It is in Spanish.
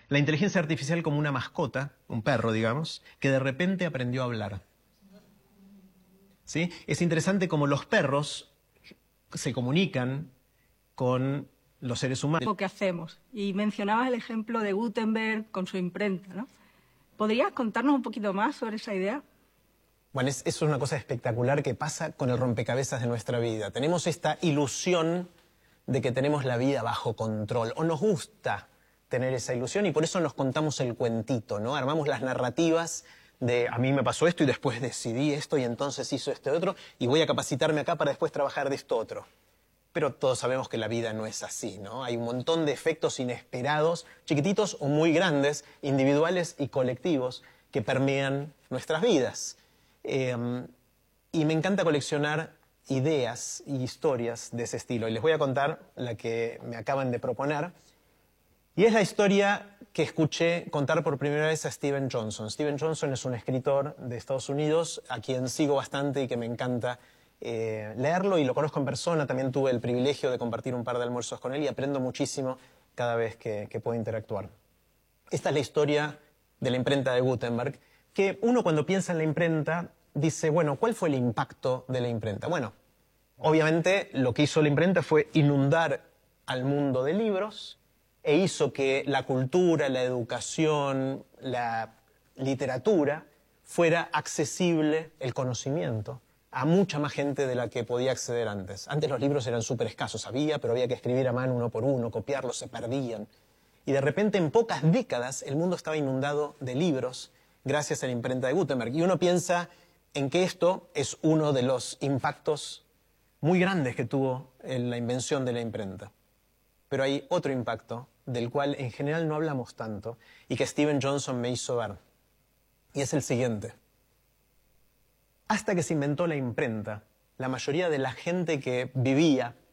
La inteligencia artificial como una mascota, un perro, digamos, que de repente aprendió a hablar. ¿Sí? Es interesante cómo los perros se comunican con los seres humanos. Lo que hacemos. Y mencionabas el ejemplo de Gutenberg con su imprenta, ¿no? ¿Podrías contarnos un poquito más sobre esa idea? Bueno, eso es una cosa espectacular que pasa con el rompecabezas de nuestra vida. Tenemos esta ilusión de que tenemos la vida bajo control, o nos gusta tener esa ilusión y por eso nos contamos el cuentito, ¿no? Armamos las narrativas de a mí me pasó esto y después decidí esto y entonces hizo este otro y voy a capacitarme acá para después trabajar de esto otro. Pero todos sabemos que la vida no es así, ¿no? Hay un montón de efectos inesperados, chiquititos o muy grandes, individuales y colectivos, que permean nuestras vidas. Y me encanta coleccionar ideas y historias de ese estilo. Y les voy a contar la que me acaban de proponer. Y es la historia que escuché contar por primera vez a Steven Johnson. Steven Johnson es un escritor de Estados Unidos a quien sigo bastante y que me encanta leerlo y lo conozco en persona. También tuve el privilegio de compartir un par de almuerzos con él y aprendo muchísimo cada vez que puedo interactuar. Esta es la historia de la imprenta de Gutenberg, que uno cuando piensa en la imprenta dice, bueno, ¿cuál fue el impacto de la imprenta? Bueno, obviamente lo que hizo la imprenta fue inundar al mundo de libros e hizo que la cultura, la educación, la literatura fuera accesible, el conocimiento, a mucha más gente de la que podía acceder antes. Antes los libros eran súper escasos, pero había que escribir a mano uno por uno, copiarlos, se perdían. Y de repente en pocas décadas el mundo estaba inundado de libros gracias a la imprenta de Gutenberg. Y uno piensa en que esto es uno de los impactos muy grandes que tuvo en la invención de la imprenta. Pero hay otro impacto del cual en general no hablamos tanto y que Steven Johnson me hizo ver. Y es el siguiente. Hasta que se inventó la imprenta, la mayoría de la gente que vivía